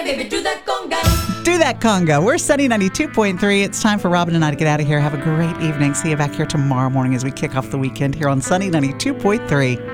Hey, baby, do that conga. Do that conga. We're Sunny 92.3. It's time for Robin and I to get out of here. Have a great evening. See you back here tomorrow morning as we kick off the weekend here on Sunny 92.3.